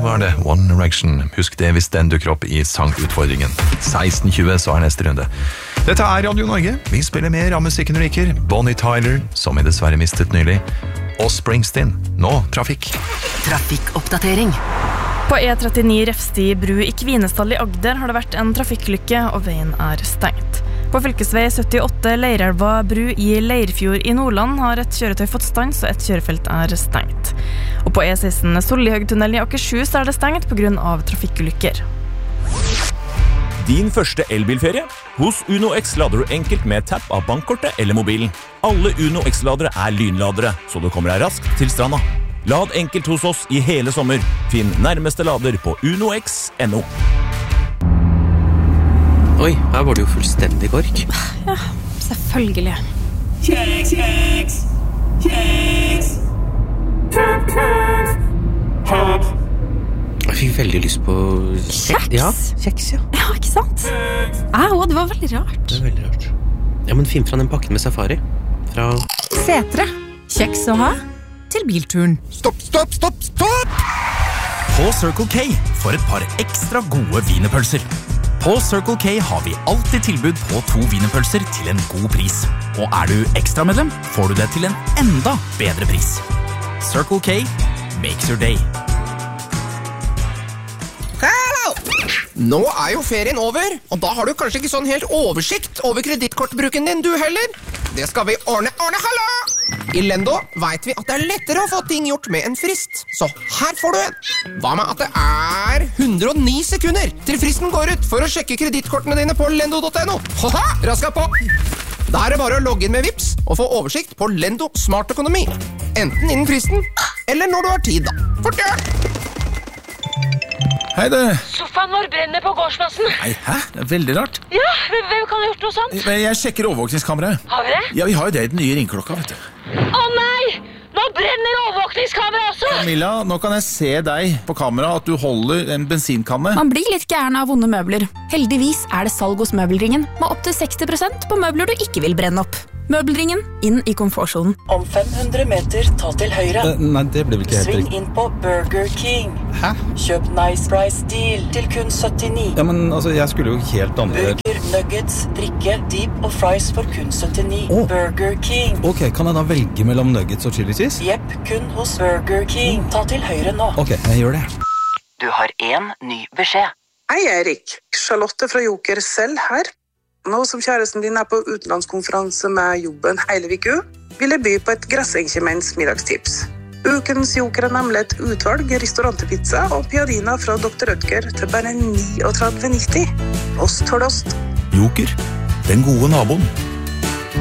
var det One Direction. Husk det hvis den dukker opp i sangutfordringen. 16:20 så neste runde. Dette Radio Norge. Vi spiller mer av musikken du liker. Bonnie Tyler, som vi dessverre mistet nylig. Og Springsteen. Nå trafikk. Trafikkoppdatering. På E39 Refsti bru i Kvinesdal i Agder har det vært en trafikkulykke, og veien er stengt. På fylkesvei 78 Leirelva bru i Leirfjord i Nordland har et kjøretøy fått stans, og et kjørefelt er stengt. Og på E16 Sollihøgtunnelen i Akershus er det stengt på grunn av trafikkulykker. Din første elbilferie? Hos Uno X lader du enkelt med tapp av bankkortet eller mobilen. Alle Uno X-ladere er lynladere, så du kommer deg raskt til stranda. Lad enkelt hos oss i hele sommer. Finn nærmeste lader på unox.no. Oi, her var det jo fullstendig kork. Ja, selvfølgelig. Kjeks! Jeg fikk veldig lyst på Kjeks? Ja, kjeks, ja. Ja, ikke sant? Det var veldig rart. Det er veldig rart. Ja, men finn fra den pakken med safari. Fra Setre. Kjeks å ha til bilturen. Stopp! På Circle K for et par ekstra gode wienerpølser. På Circle K har vi alltid tilbud på 2 wienerpølser til en god pris. Og er du ekstramedlem, får du det til en enda bedre pris. Circle K makes your day. Hallo! Nå er jo ferien over, og da har du kanskje ikke sånn helt oversikt over kredittkortbruken din, du heller. Det skal vi ordne, hallo! I Lendo vet vi at det er lettere å få ting gjort med en frist. Så her får du en. Hva med at det er 109 sekunder til fristen går ut for å sjekke kredittkortene dine på lendo.no? Haha, raska på! Da er det bare å logge inn med Vips og få oversikt på Lendo Smart Økonomi. Enten innen fristen, eller når du har tid da. Fort gjør! Hei det. Sofaen vår brenner på gårdsplassen. Nei, hæ? Det er veldig rart. Ja, hvem kan ha gjort noe sånt? Jeg sjekker overvåkningskameraet. Har vi det? Ja, vi har jo det i den nye ringklokka, vet du. Å nei! Nå brenner overvåkningskameraet også! Camilla, nå kan jeg se deg på kamera at du holder en bensinkanne. Man blir litt gæren av vonde møbler. Heldigvis er det salg hos Møbelringen, med opp til 60% på møbler du ikke vil brenne opp. Møbelringen, inn i komfortzonen. Om 500 meter, ta til høyre. Nei, det ble vel ikke helt Sving riktig. inn på Burger King. Hæ? Kjøp Nice Price Deal til kun 79. Ja, men altså, jeg skulle jo helt andre... Burger, nuggets, drikke, deep og fries for kun 79. Burger King. Ok, kan jeg da velge mellom nuggets og chili cheese? Jepp, kun hos Burger King. Ta til høyre nå. Ok, jeg gjør det. Du har en ny beskjed. Hei, Erik. Charlotte fra Joker selv her. Nå som kjæresten din er på utenlandskonferanse med jobben hele uka, vil jeg by på et gressengkjemens middagstips. Ukens Joker er nemlig et utvalg restaurantpizza og piadina fra Dr. Rødger til bare 39,90. Ost for ost. Joker, den gode naboen.